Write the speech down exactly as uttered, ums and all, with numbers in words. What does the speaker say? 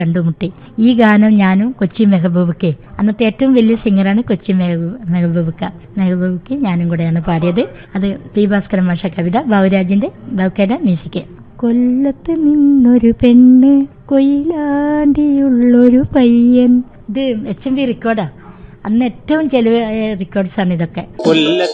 കണ്ടുമുട്ടി. ഈ ഗാനം ഞാനും കൊച്ചി മെഹബൂബയ്ക്ക്, അന്നത്തെ ഏറ്റവും വലിയ സിംഗറാണ് കൊച്ചി മെഹബൂബക്ക, മെഹബൂബയ്ക്ക് ഞാനും കൂടെയാണ് പാടിയത്. അത് പി ഭാസ്കരൻ മാഷ കവിത, ബാബുരാജിന്റെ ബാബുക്കയുടെ മ്യൂസിക്. കൊല്ലത്ത് നിന്നൊരു പെണ്ണ്, കൊയിലാണ്ടിയുള്ളൊരു പയ്യൻ. ഇത് എച്ച് എം വി റെക്കോർഡാ. അന്ന് ഏറ്റവും ചെലവ് റെക്കോർഡ്സ് ആണ് ഇതൊക്കെ.